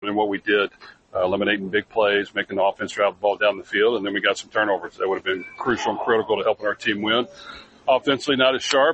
in what we did, eliminating big plays, making the offense drive the ball down the field, and then we got some turnovers that would have been crucial and critical to helping our team win. Offensively, not as sharp.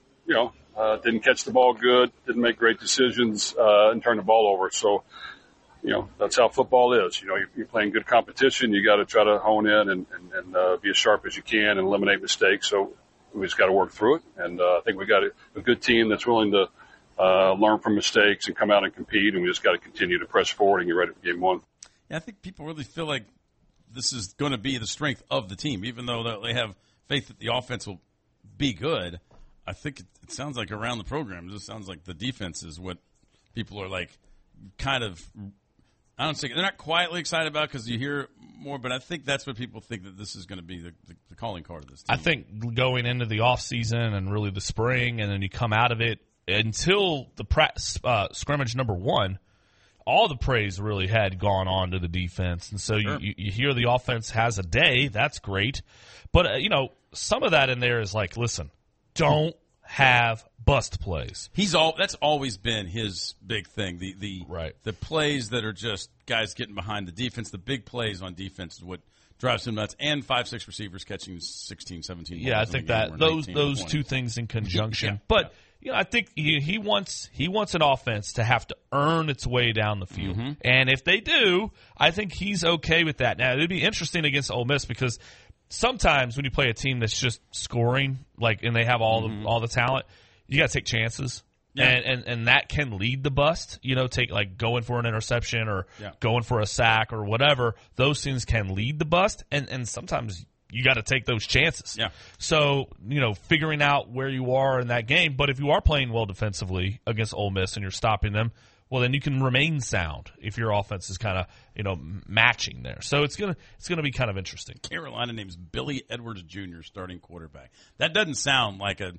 Didn't catch the ball good, didn't make great decisions, and turn the ball over. So, that's how football is. You're playing good competition. You got to try to hone in and be as sharp as you can and eliminate mistakes. So we just got to work through it. And I think we got a good team that's willing to learn from mistakes and come out and compete. And we just got to continue to press forward and get ready for game one. Yeah, I think people really feel like this is going to be the strength of the team, even though they have faith that the offense will be good. I think it sounds like around the program, it just sounds like the defense is what people are like kind of, I don't say, they're not quietly excited about because you hear more, but I think that's what people think that this is going to be the calling card of this team. I think going into the offseason and really the spring, and then you come out of it until the scrimmage number one, all the praise really had gone on to the defense. And so sure. you hear the offense has a day. That's great. But, some of that in there is like, listen, don't have bust plays. That's always been his big thing. The plays that are just guys getting behind the defense, the big plays on defense is what drives him nuts. And 5-6 receivers catching 16, 17 balls. Yeah, I think that those two things in conjunction. But I think he wants an offense to have to earn its way down the field. Mm-hmm. And if they do, I think he's okay with that. Now, it'd be interesting against Ole Miss because sometimes when you play a team that's just scoring, and they have all the talent, you got to take chances, and that can lead the bust. Take going for an interception or going for a sack or whatever. Those things can lead the bust, and sometimes you got to take those chances. Yeah. So figuring out where you are in that game. But if you are playing well defensively against Ole Miss and you're stopping them, well, then you can remain sound if your offense is kind of, matching there. So it's gonna be kind of interesting. Carolina names Billy Edwards Jr. starting quarterback. That doesn't sound like an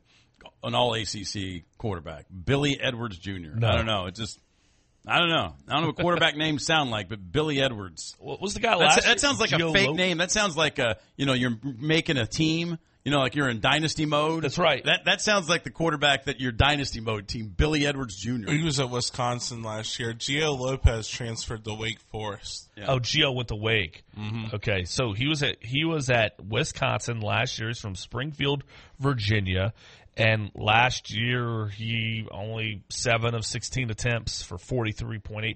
all-ACC quarterback. Billy Edwards Jr. No. I don't know. I don't know what quarterback names sound like, but Billy Edwards. What was the guy last year? That sounds like a fake name. That sounds like you're making a team. Like you're in dynasty mode. That's right. That sounds like the quarterback that your dynasty mode team, Billy Edwards Jr. He was at Wisconsin last year. Gio Lopez transferred to Wake Forest. Yeah. Oh, Gio went to Wake. Mm-hmm. Okay, so he was at Wisconsin last year. He's from Springfield, Virginia, and last year he only 7 of 16 attempts for 43.8%,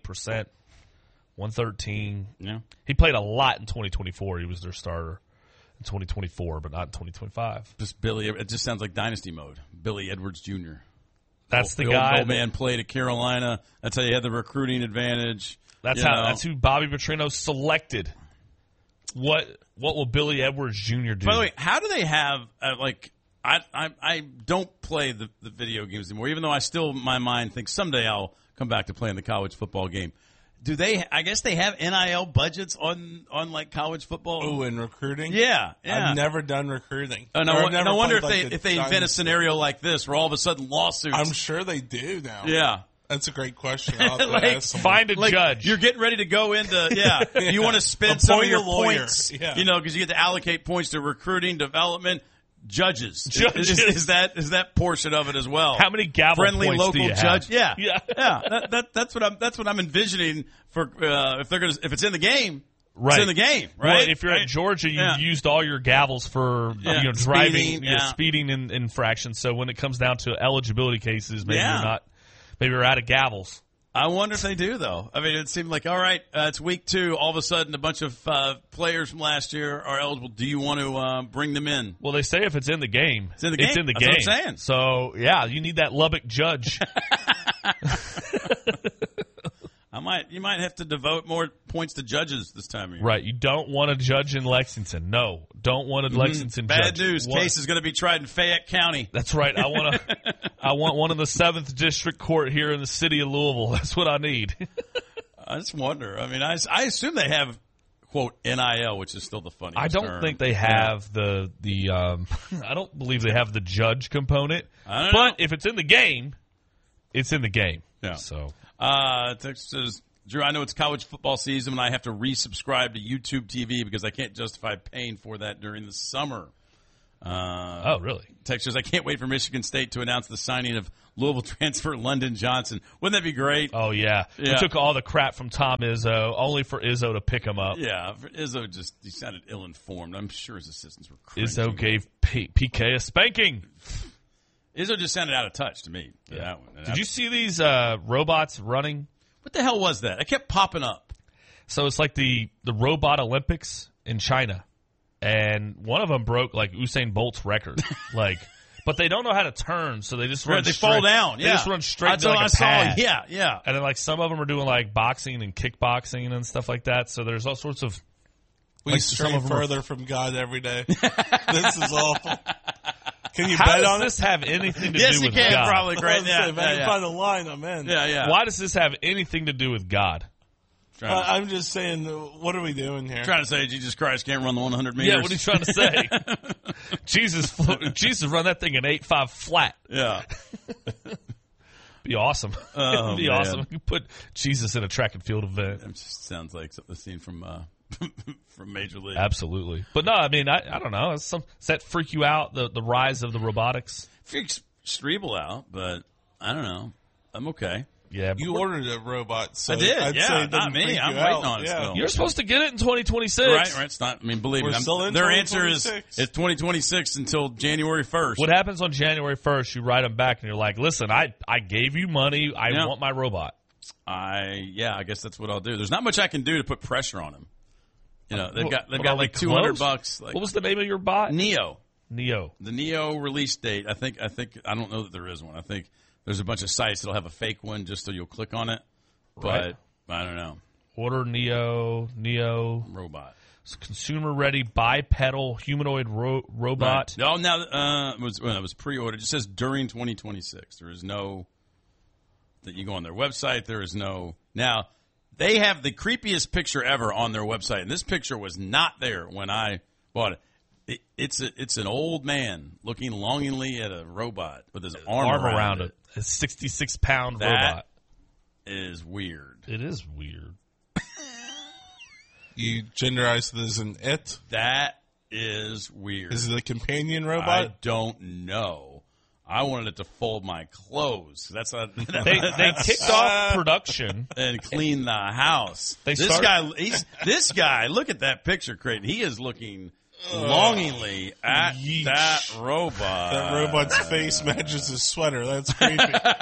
113. Yeah, he played a lot in 2024. He was their starter in 2024, but not in 2025. Just Billy. It just sounds like dynasty mode. Billy Edwards Jr. That's the guy. Old man played at Carolina. That's how you had the recruiting advantage. That's who Bobby Petrino selected. What will Billy Edwards Jr. do? By the way, how do they have I don't play the video games anymore, even though I still in my mind think someday I'll come back to playing the college football game. Do they? I guess they have NIL budgets on college football. Oh, and recruiting. Yeah. I've never done recruiting. No wonder if they invent a scenario like this where all of a sudden lawsuits. I'm sure they do now. Yeah. That's a great question. Find a judge. You're getting ready to go into You want to spend some of your points, because you get to allocate points to recruiting, development. Judges. Is that portion of it as well? How many gavel friendly points local do you judge? Have? Yeah. That's what I'm envisioning for if it's in the game. Right. It's in the game, right? Well, if you're at Georgia, you've used all your gavels for driving, speeding infractions. So when it comes down to eligibility cases, maybe you're out of gavels. I wonder if they do, though. I mean, it seemed like, all right, it's week 2. All of a sudden, a bunch of players from last year are eligible. Do you want to bring them in? Well, they say if it's in the game. It's in the game. It's in the game. That's what I'm saying. So, you need that Lubbock judge. You might have to devote more points to judges this time of year. Right. You don't want a judge in Lexington. No. Don't want a Lexington judge. Bad news. Case is going to be tried in Fayette County. That's right. I want one in the 7th District Court here in the city of Louisville. That's what I need. I just wonder. I mean, I assume they have, quote, NIL, which is still the funniest I don't term. think they have the I don't believe they have the judge component. I don't know. But if it's in the game, it's in the game. Yeah. So. Text says, Drew, I know it's college football season and I have to resubscribe to YouTube TV because I can't justify paying for that during the summer. Oh, really? Texas, I can't wait for Michigan State to announce the signing of Louisville transfer London Johnson. Wouldn't that be great? Oh, yeah. We took all the crap from Tom Izzo, only for Izzo to pick him up. Yeah, Izzo he sounded ill-informed. I'm sure his assistants were cringing. Izzo gave PK a spanking. Izzo just sounded out of touch to me. Yeah. That one. Did you see these robots running? What the hell was that? It kept popping up. So it's like the robot Olympics in China. And one of them broke like Usain Bolt's record. But they don't know how to turn, so they just run They straight. fall down. They just run straight to like a pad. Yeah. And then like some of them are doing like boxing and kickboxing and stuff like that. So there's all sorts of. We stray further from God every day. This is awful. Can you bet on it? Does this have anything to yes, do you with can, God? probably. Great. If I can find a line, I'm in. Yeah. Why does this have anything to do with God? I'm just saying, what are we doing here? Trying to say Jesus Christ can't run the 100 meters. Yeah, what are you trying to say? Jesus run that thing in 8.5 flat. Yeah. Be awesome. Oh, Be man. awesome. You put Jesus in a track and field event. That just sounds like a scene from Major League. Absolutely. But no, I mean, I don't know. Does that freak you out, the rise of the robotics? Freaks Strebel out, but I don't know. I'm okay. Yeah. You ordered a robot, so I did. I'd say it not doesn't me. freak I'm you waiting out. on it still. You're supposed to get it in 2026. Right. It's not. I mean, believe We're me. still in Their answer is 2026. it's 2026 until January 1st. What happens on January 1st? You write them back and you're like, listen, I gave you money. I want my robot. I guess that's what I'll do. There's not much I can do to put pressure on them. You know, they've got like $200. Like, what was the name of your bot? Neo. The Neo release date. I think. I don't know that there is one. I think there's a bunch of sites that'll have a fake one just so you'll click on it. Right. But I don't know. Order Neo Robot. It's consumer-ready bipedal humanoid robot. Right. No, now it was pre-ordered. It just says during 2026. There is no that you go on their website. There is no now. They have the creepiest picture ever on their website, and this picture was not there when I bought it. It's an old man looking longingly at a robot with his arm around it. A 66-pound That robot. Is weird. It is weird. You genderized it as an it? That is weird. Is it a companion I robot? don't know. I wanted it to fold my clothes. That's what They kicked off production and clean the house. This guy. Look at that picture, Creighton. He is looking longingly at that robot. That robot's face matches his sweater. That's creepy.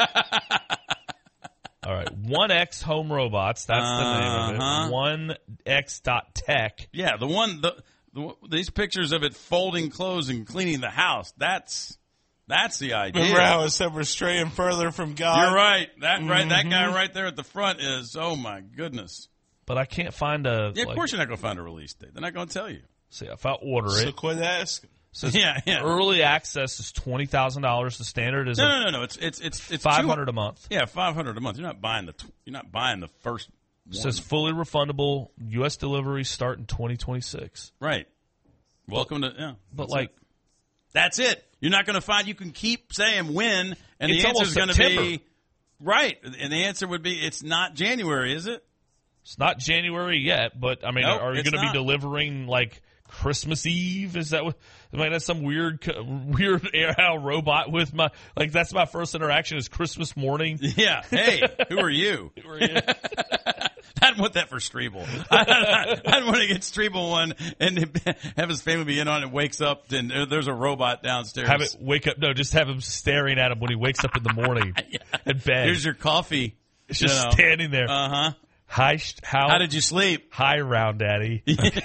All right, 1X Home Robots. That's the name of it. 1X.tech. Yeah, these pictures of it folding clothes and cleaning the house. That's the idea. Remember how I said we're straying further from God? You're right. That guy right there at the front is. Oh my goodness. But I can't find a. Yeah, of course you're not going to find a release date. They're not going to tell you. See, if I order So it, quit asking. Yeah. early access is $20,000. The standard is No. It's $500 a month. Yeah, $500 a month. You're not buying the first. It says fully refundable. U.S. deliveries start in 2026. Right. Welcome to But that's it. You're not going to find. You can keep saying when, and the answer is going to September. be right. And the answer would be it's not January, is it? It's not January yet, but I mean, Nope, are you it's going to be not. delivering like Christmas Eve? Is that what? I mean, that's some weird AirHow robot with my that's my first interaction is Christmas morning. Yeah. Hey, who are you? Who are you? I'd want that for Strebel. I'd want to get Strebel one and have his family be in on it. Wakes up and there's a robot downstairs. Have it wake up. No, just have him staring at him when he wakes up in the morning in bed. Here's your coffee. It's just standing there. Uh huh. Hi, How did you sleep? Hi, Round Daddy.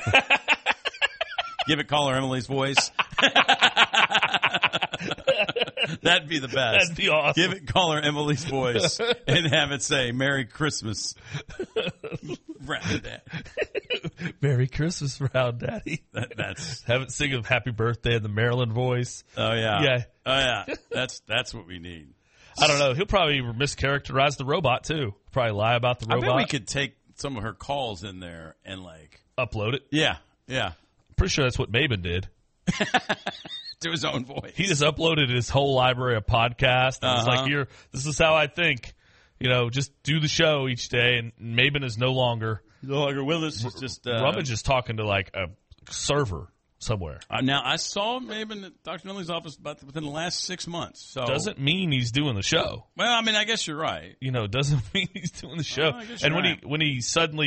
Give it caller Emily's voice. That'd be the best. That'd be awesome. Give it caller Emily's voice and have it say Merry Christmas. Round Dad. Merry Christmas, Round Daddy. That's Have it sing of Happy Birthday in the Maryland voice. oh yeah. Yeah. Oh yeah. That's what we need. I don't know. He'll probably mischaracterize the robot too. Probably lie about the I robot. bet we could take some of her calls in there and upload it. yeah. Pretty sure that's what Maben did. To his own voice. He just uploaded his whole library of podcasts. And was like, here, this is how I think. Just do the show each day. And Maben is no longer no longer with us. It's just Rummage is talking to like a server. somewhere. Now, I saw him maybe in Dr. Nunley's office within the last 6 months. So doesn't mean he's doing the show. Well, I mean, I guess you're right. Doesn't mean he's doing the show. I guess and you're right. when he suddenly